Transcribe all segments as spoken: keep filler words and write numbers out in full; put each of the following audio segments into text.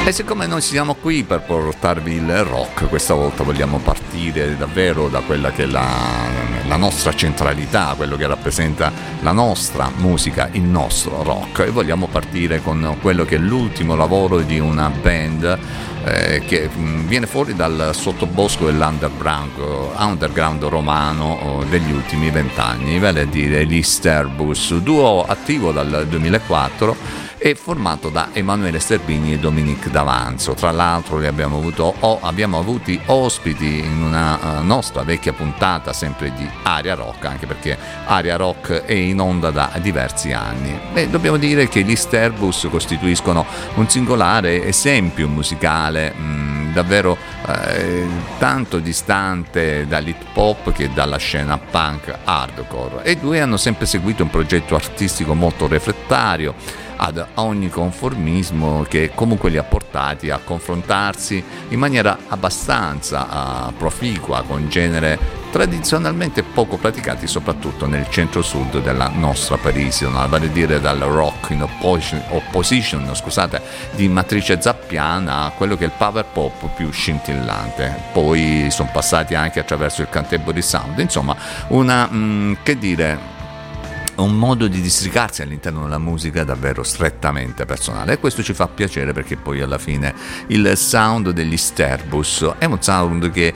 E siccome noi siamo qui per portarvi il rock, questa volta vogliamo partire davvero da quella che è la, la nostra centralità, quello che rappresenta la nostra musica, il nostro rock, e vogliamo partire con quello che è l'ultimo lavoro di una band eh, che viene fuori dal sottobosco dell'underground underground romano degli ultimi vent'anni, vale a dire gli Sterbus, duo attivo dal duemilaquattro e formato da Emanuele Sterbini e Dominique D'Avanzo. Tra l'altro li abbiamo avuto o abbiamo avuti ospiti in una uh, nostra vecchia puntata sempre di Aria Rock, anche perché Aria Rock è in onda da diversi anni. E dobbiamo dire che gli Sterbus costituiscono un singolare esempio musicale mh, davvero eh, tanto distante dall'hip hop che dalla scena punk hardcore, e i due hanno sempre seguito un progetto artistico molto refrattario ad ogni conformismo, che comunque li ha portati a confrontarsi in maniera abbastanza uh, proficua con genere tradizionalmente poco praticati soprattutto nel centro-sud della nostra penisola, vale a dire dal rock in opposition, opposition scusate, di matrice zappiana a quello che è il power pop più scintillante. Poi sono passati anche attraverso il Canterbury Sound, insomma una mh, che dire un modo di districarsi all'interno della musica davvero strettamente personale, e questo ci fa piacere perché poi alla fine il sound degli Sterbus è un sound che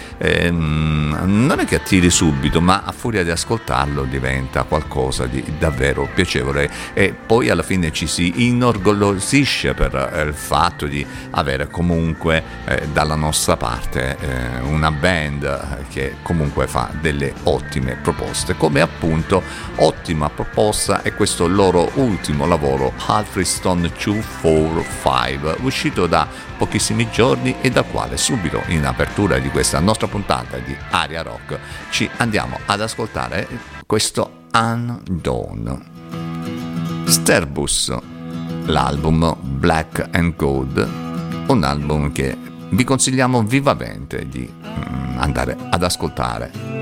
ehm, non è che attiri subito, ma a furia di ascoltarlo diventa qualcosa di davvero piacevole, e poi alla fine ci si inorgoglisce per eh, il fatto di avere comunque eh, dalla nostra parte eh, una band che comunque fa delle ottime proposte, come appunto ottima proposta è questo loro ultimo lavoro, Halfristone duecentoquarantacinque, uscito da pochissimi giorni e dal quale subito in apertura di questa nostra puntata di Aria Rock ci andiamo ad ascoltare questo Unknown. Sterbus, l'album Black and Gold, un album che vi consigliamo vivamente di mm, andare ad ascoltare.